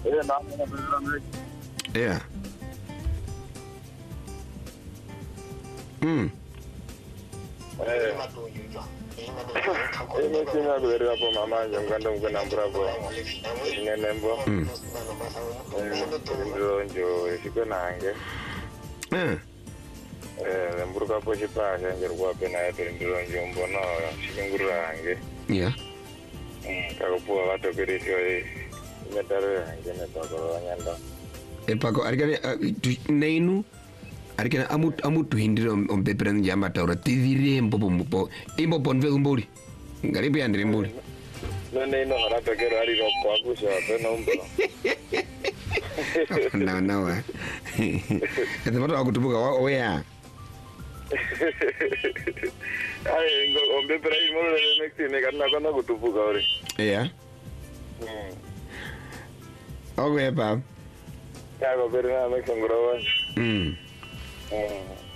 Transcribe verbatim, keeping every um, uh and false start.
Eh, na na na. Yeah. Mm. Eh. Ini kina beri apa mama yang gandong kena berapa? Ini nembo. Mm. Ini jo isiko nange. Eh. Eh, mburuka po sipa yang jerwa pena itu ndiro njombo no sikinguru nange. Yeah. Hmm, kako po wato kiri sio metare ngene to ko nyanda. E pako arikane neinu arikane amut amut hindiro on bebrang jamba tawra tidire mbobo mbo imbo bonve umbori ngaribu yandire mbori No neino harato kero ari ro ko akuso pena umbo. Na na wa ete mato akutubuka oya Ai ngo ombe prai mo le next ne kana kana kutubuka ore. Yeah. Hmm. Okay, Pam. Ya go berna me sangro. Mm. Hmm.